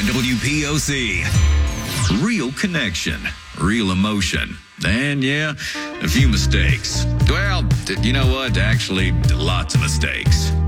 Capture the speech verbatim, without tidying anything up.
W P O C. Real connection, real emotion, and yeah, a few mistakes. Well, you know what? Actually, lots of mistakes.